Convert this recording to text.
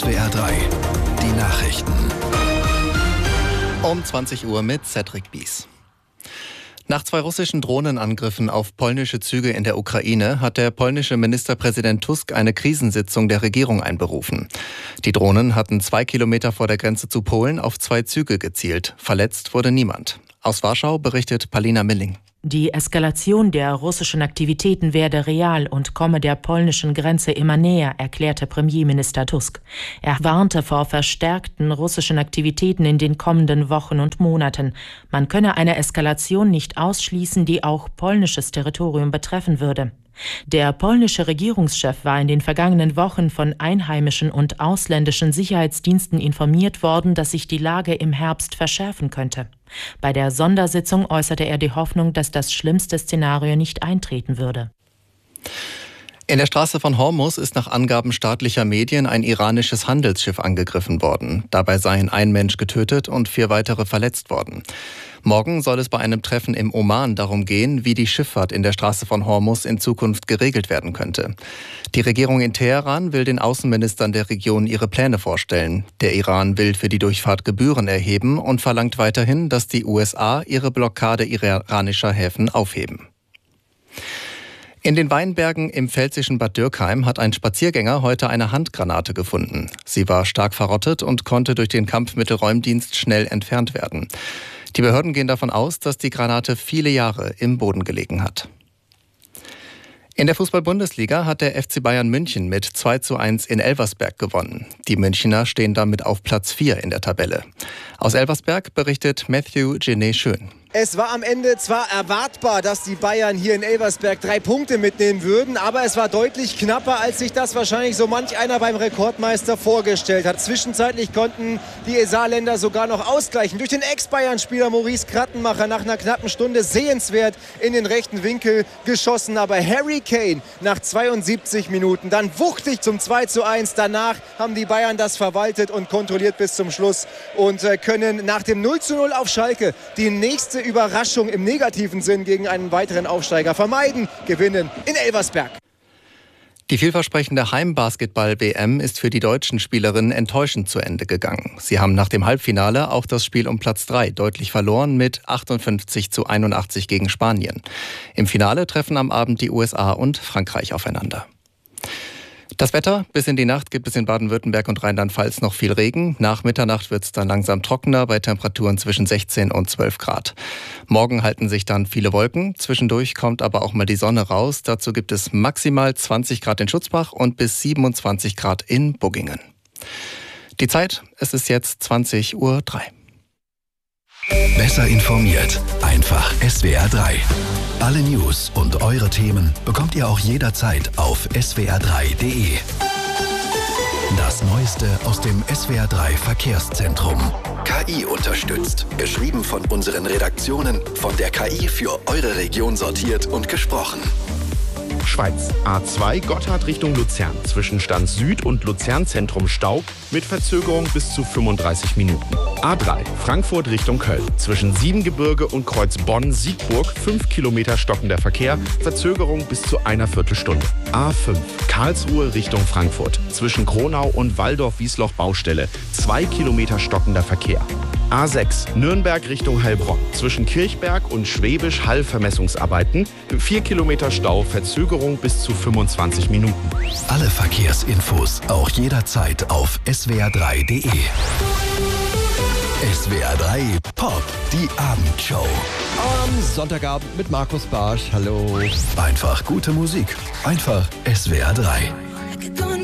SWR 3, die Nachrichten. Um 20 Uhr mit Cedric Bies. Nach 2 russischen Drohnenangriffen auf polnische Züge in der Ukraine hat der polnische Ministerpräsident Tusk eine Krisensitzung der Regierung einberufen. Die Drohnen hatten 2 Kilometer vor der Grenze zu Polen auf 2 Züge gezielt. Verletzt wurde niemand. Aus Warschau berichtet Palina Milling. Die Eskalation der russischen Aktivitäten werde real und komme der polnischen Grenze immer näher, erklärte Premierminister Tusk. Er warnte vor verstärkten russischen Aktivitäten in den kommenden Wochen und Monaten. Man könne eine Eskalation nicht ausschließen, die auch polnisches Territorium betreffen würde. Der polnische Regierungschef war in den vergangenen Wochen von einheimischen und ausländischen Sicherheitsdiensten informiert worden, dass sich die Lage im Herbst verschärfen könnte. Bei der Sondersitzung äußerte er die Hoffnung, dass das schlimmste Szenario nicht eintreten würde. In der Straße von Hormuz ist nach Angaben staatlicher Medien ein iranisches Handelsschiff angegriffen worden. Dabei seien 1 Mensch getötet und 4 weitere verletzt worden. Morgen soll es bei einem Treffen im Oman darum gehen, wie die Schifffahrt in der Straße von Hormuz in Zukunft geregelt werden könnte. Die Regierung in Teheran will den Außenministern der Region ihre Pläne vorstellen. Der Iran will für die Durchfahrt Gebühren erheben und verlangt weiterhin, dass die USA ihre Blockade iranischer Häfen aufheben. In den Weinbergen im pfälzischen Bad Dürkheim hat ein Spaziergänger heute eine Handgranate gefunden. Sie war stark verrottet und konnte durch den Kampfmittelräumdienst schnell entfernt werden. Die Behörden gehen davon aus, dass die Granate viele Jahre im Boden gelegen hat. In der Fußball-Bundesliga hat der FC Bayern München mit 2:1 in Elversberg gewonnen. Die Münchner stehen damit auf Platz 4 in der Tabelle. Aus Elversberg berichtet Matthew Genet-Schön. Es war am Ende zwar erwartbar, dass die Bayern hier in Elversberg 3 Punkte mitnehmen würden, aber es war deutlich knapper, als sich das wahrscheinlich so manch einer beim Rekordmeister vorgestellt hat. Zwischenzeitlich konnten die Saarländer sogar noch ausgleichen durch den Ex-Bayern-Spieler Maurice Krattenmacher nach einer knappen Stunde sehenswert in den rechten Winkel geschossen. Aber Harry Kane nach 72 Minuten dann wuchtig zum 2:1. Danach haben die Bayern das verwaltet und kontrolliert bis zum Schluss und können nach dem 0:0 auf Schalke die nächste Überraschung im negativen Sinn gegen einen weiteren Aufsteiger vermeiden, gewinnen in Elversberg. Die vielversprechende Heimbasketball-WM ist für die deutschen Spielerinnen enttäuschend zu Ende gegangen. Sie haben nach dem Halbfinale auch das Spiel um Platz 3 deutlich verloren mit 58:81 gegen Spanien. Im Finale treffen am Abend die USA und Frankreich aufeinander. Das Wetter: Bis in die Nacht gibt es in Baden-Württemberg und Rheinland-Pfalz noch viel Regen. Nach Mitternacht wird es dann langsam trockener bei Temperaturen zwischen 16 und 12 Grad. Morgen halten sich dann viele Wolken. Zwischendurch kommt aber auch mal die Sonne raus. Dazu gibt es maximal 20 Grad in Schutzbach und bis 27 Grad in Buggingen. Die Zeit: Es ist jetzt 20:03 Uhr. Besser informiert, einfach SWR 3. Alle News und eure Themen bekommt ihr auch jederzeit auf swr3.de. Das Neueste aus dem SWR 3 Verkehrszentrum. KI unterstützt. Geschrieben von unseren Redaktionen, von der KI für eure Region sortiert und gesprochen. Schweiz. A2 Gotthard Richtung Luzern. Zwischen Stanz Süd und Luzern Zentrum Stau mit Verzögerung bis zu 35 Minuten. A3 Frankfurt Richtung Köln. Zwischen Siebengebirge und Kreuz Bonn-Siegburg 5 Kilometer stockender Verkehr. Verzögerung bis zu einer Viertelstunde. A5 Karlsruhe Richtung Frankfurt. Zwischen Kronau und Walldorf-Wiesloch Baustelle 2 Kilometer stockender Verkehr. A6 Nürnberg Richtung Heilbronn. Zwischen Kirchberg und Schwäbisch Hall Vermessungsarbeiten. 4 Kilometer Stau, Verzögerung bis zu 25 Minuten. Alle Verkehrsinfos auch jederzeit auf swr3.de. SWR 3 Pop, die Abendshow. Am Sonntagabend mit Markus Barsch. Hallo. Einfach gute Musik. Einfach SWR 3.